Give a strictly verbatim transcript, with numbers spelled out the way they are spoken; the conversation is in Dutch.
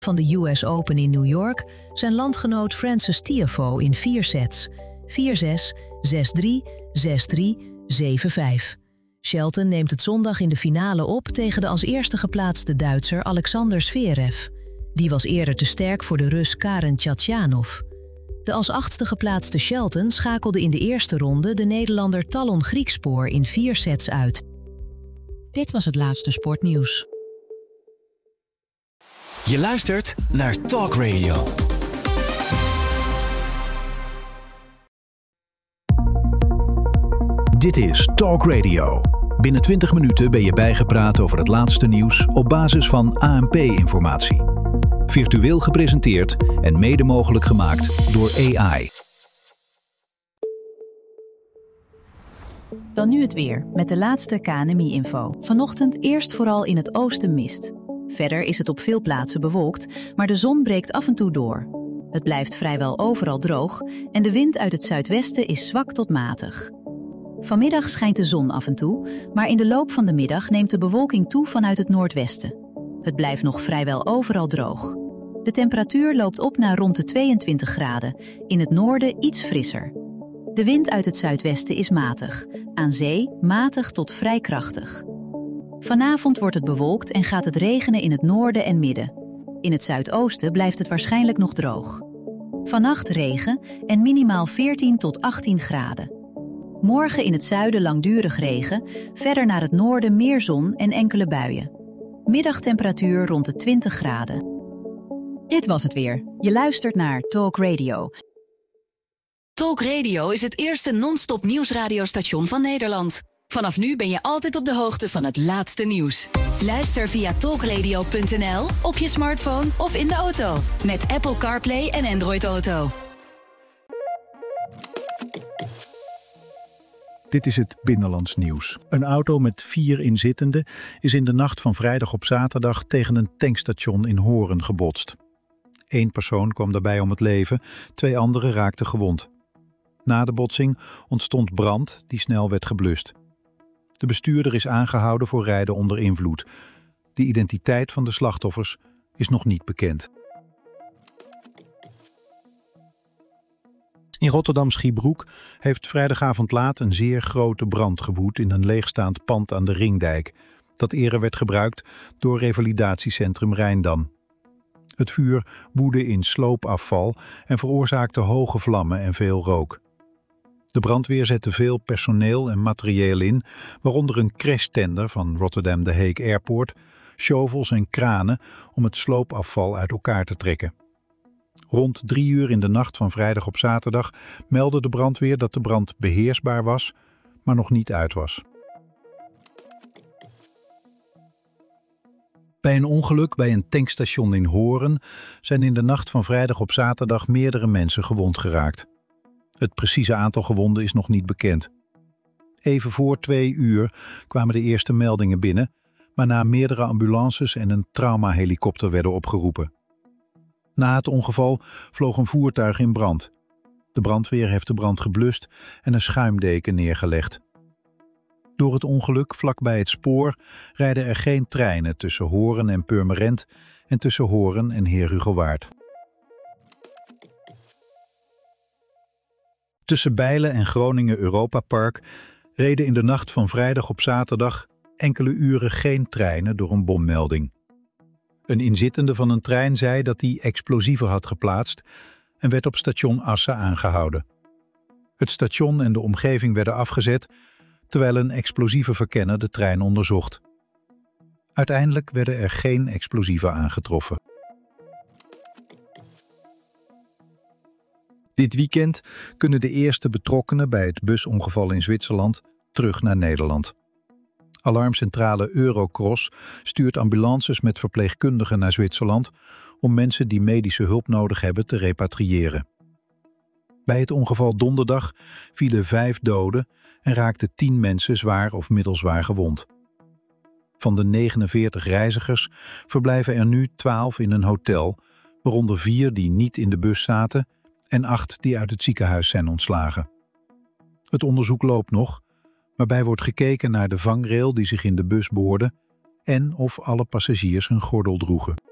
Van de U S Open in New York zijn landgenoot Frances Tiafoe in vier sets. vier zes, zes drie, zes drie, zeven vijf. Shelton neemt het zondag in de finale op tegen de als eerste geplaatste Duitser Alexander Zverev. Die was eerder te sterk voor de Rus Karen Khachanov. De als achtste geplaatste Shelton schakelde in de eerste ronde de Nederlander Talon Griekspoor in vier sets uit. Dit was het laatste sportnieuws. Je luistert naar Talk Radio. Dit is Talk Radio. Binnen twintig minuten ben je bijgepraat over het laatste nieuws op basis van A N P-informatie. Virtueel gepresenteerd en mede mogelijk gemaakt door A I. Dan nu het weer, met de laatste K N M I-info. Vanochtend eerst vooral in het oosten mist. Verder is het op veel plaatsen bewolkt, maar de zon breekt af en toe door. Het blijft vrijwel overal droog en de wind uit het zuidwesten is zwak tot matig. Vanmiddag schijnt de zon af en toe, maar in de loop van de middag neemt de bewolking toe vanuit het noordwesten. Het blijft nog vrijwel overal droog. De temperatuur loopt op naar rond de tweeëntwintig graden, in het noorden iets frisser. De wind uit het zuidwesten is matig, aan zee matig tot vrij krachtig. Vanavond wordt het bewolkt en gaat het regenen in het noorden en midden. In het zuidoosten blijft het waarschijnlijk nog droog. Vannacht regen en minimaal veertien tot achttien graden. Morgen in het zuiden langdurig regen, verder naar het noorden meer zon en enkele buien. Middagtemperatuur rond de twintig graden. Dit was het weer. Je luistert naar Talk Radio. Talk Radio is het eerste non-stop nieuwsradiostation van Nederland. Vanaf nu ben je altijd op de hoogte van het laatste nieuws. Luister via talkradio punt n l, op je smartphone of in de auto. Met Apple CarPlay en Android Auto. Dit is het Binnenlands nieuws. Een auto met vier inzittenden is in de nacht van vrijdag op zaterdag tegen een tankstation in Horen gebotst. Eén persoon kwam daarbij om het leven, twee anderen raakten gewond. Na de botsing ontstond brand die snel werd geblust. De bestuurder is aangehouden voor rijden onder invloed. De identiteit van de slachtoffers is nog niet bekend. In Rotterdam-Schiebroek heeft vrijdagavond laat een zeer grote brand gewoed in een leegstaand pand aan de Ringdijk, dat eerder werd gebruikt door revalidatiecentrum Rijndam. Het vuur woedde in sloopafval en veroorzaakte hoge vlammen en veel rook. De brandweer zette veel personeel en materieel in, waaronder een crashtender van Rotterdam The Hague Airport, shovels en kranen om het sloopafval uit elkaar te trekken. Rond drie uur in de nacht van vrijdag op zaterdag meldde de brandweer dat de brand beheersbaar was, maar nog niet uit was. Bij een ongeluk bij een tankstation in Horen zijn in de nacht van vrijdag op zaterdag meerdere mensen gewond geraakt. Het precieze aantal gewonden is nog niet bekend. Even voor twee uur kwamen de eerste meldingen binnen, waarna meerdere ambulances en een traumahelikopter werden opgeroepen. Na het ongeval vloog een voertuig in brand. De brandweer heeft de brand geblust en een schuimdeken neergelegd. Door het ongeluk vlakbij het spoor rijden er geen treinen tussen Horen en Purmerend en tussen Horen en Heerhugowaard. Tussen Bijlen en Groningen Europapark reden in de nacht van vrijdag op zaterdag enkele uren geen treinen door een bommelding. Een inzittende van een trein zei dat hij explosieven had geplaatst en werd op station Assen aangehouden. Het station en de omgeving werden afgezet, terwijl een explosievenverkenner de trein onderzocht. Uiteindelijk werden er geen explosieven aangetroffen. Dit weekend kunnen de eerste betrokkenen bij het busongeval in Zwitserland terug naar Nederland. Alarmcentrale Eurocross stuurt ambulances met verpleegkundigen naar Zwitserland om mensen die medische hulp nodig hebben te repatriëren. Bij het ongeval donderdag vielen vijf doden en raakten tien mensen zwaar of middelzwaar gewond. Van de negenenveertig reizigers verblijven er nu twaalf in een hotel, waaronder vier die niet in de bus zaten en acht die uit het ziekenhuis zijn ontslagen. Het onderzoek loopt nog, waarbij wordt gekeken naar de vangrail die zich in de bus boorde en of alle passagiers een gordel droegen.